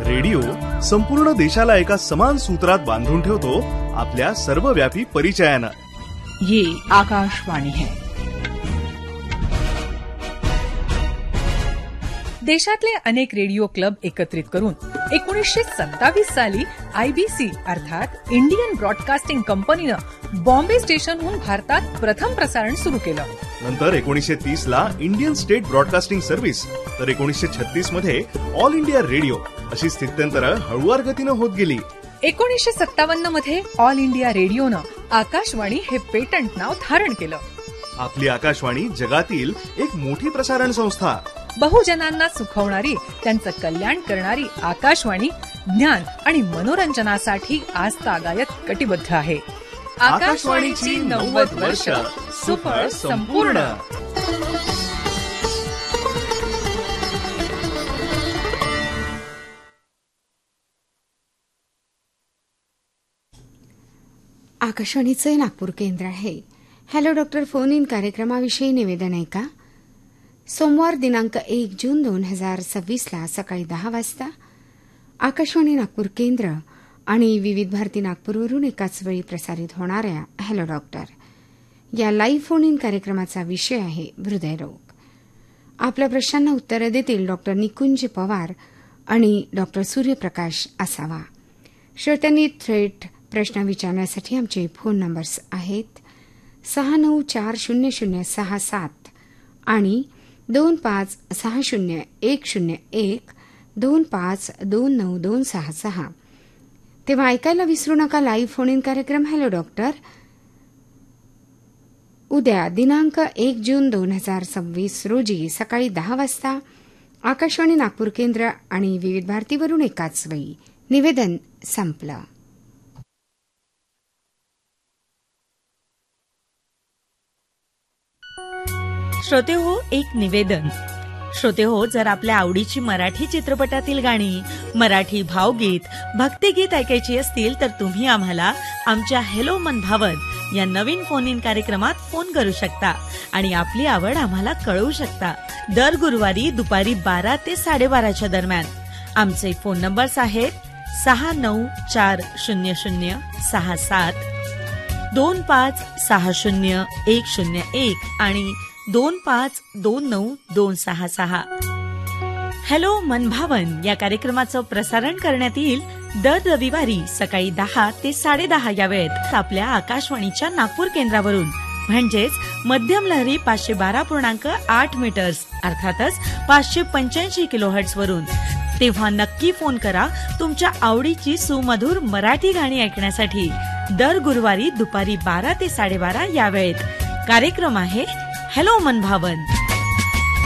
Radio संपूर्ण देशाला एका समान सूत्रात बांधून ठेवतो आपल्या सर्वव्यापी परिचयानं. ये आकाशवाणी है. देशातले अनेक रेडिओ क्लब एकत्रित करून 1927 साली IBC अर्थात इंडियन ब्रॉडकास्टिंग कंपनीनं बॉम्बे स्टेशनहून भारतात प्रथम प्रसारण सुरू केलं. नंतर 1930 ला इंडियन स्टेट ब्रॉडकास्टिंग सर्व्हिस, तर 1936 मध्ये ऑल इंडिया रेडिओ अशी स्थित्यंतरं हळूवार गतीनं होत गेली. 1957 मध्ये ऑल इंडिया रेडिओनं आकाशवाणी हे पेटंट नाव धारण केलं. आपली आकाशवाणी जगातील एक मोठी प्रसारण संस्था, बहुजनांना सुखवणारी, त्यांचं कल्याण करणारी आकाशवाणी ज्ञान आणि मनोरंजनासाठी आस्थादायक कटिबद्ध आहे. आकाशवाणीची 90 वर्ष सुफळ संपूर्ण. आकाशवाणीचे नागपूर केंद्र आहे. हॅलो डॉक्टर फोन इन कार्यक्रमाविषयी निवेदन आहे का? सोमवार दिनांक 1 जून 2026 ला सकाळी 10 वाजता आकाशवाणी नागपूर केंद्र आणि विविध भारती नागपूरवरून एकाच वेळी प्रसारित होणाऱ्या हॅलो डॉक्टर या लाईव्ह फोन इन कार्यक्रमाचा विषय आहे हृदयरोग. आपल्या प्रश्नांना उत्तरं देतील डॉक्टर निकुंज पवार आणि डॉक्टर सूर्यप्रकाश असावा. श्रोत्यांनी थेट प्रश्न विचारण्यासाठी आमचे फोन नंबर्स आहेत 69400067 आणि 25601012529266. तेव्हा ऐकायला विसरू नका लाईव्ह फोन इन कार्यक्रम हॅलो डॉक्टर उद्या दिनांक 1 जून 2026 रोजी सकाळी 10 वाजता आकाशवाणी नागपूर केंद्र आणि विविध भारतीवरून एकाच वेळी. निवेदन संपलं. श्रोते हो, एक निवेदन. श्रोते हो, जर आपल्या आवडीची मराठी चित्रपटातील गाणी, मराठी भावगीत, भक्तिगीत ऐकायची असतील तर तुम्ही आम्हाला आमच्या हॅलो मन भावन या नवीन फोन इन कार्यक्रमात फोन करू शकता आणि आपली आवड आम्हाला कळवू शकता. दर गुरुवारी दुपारी 12 ते 12:30 दरम्यान. आमचे फोन नंबर्स आहेत 69400067, 25600101 आणि 25292266. हॅलो मन भावन या कार्यक्रमाचं प्रसारण करण्यात येईल दर रविवारी सकाळी 10 ते 10:30 या वेळेत आपल्या आकाशवाणीच्या नागपूर केंद्रावरून, म्हणजेच मध्यम लहरी 512.8 मीटर्स अर्थातच 585 किलोहर्ट्झ वरून. तेव्हा नक्की फोन करा तुमच्या आवडीची सुमधुर मराठी गाणी ऐकण्यासाठी. दर गुरुवारी दुपारी 12 ते 12:30 या वेळेत कार्यक्रम आहे हॅलो मन भावन.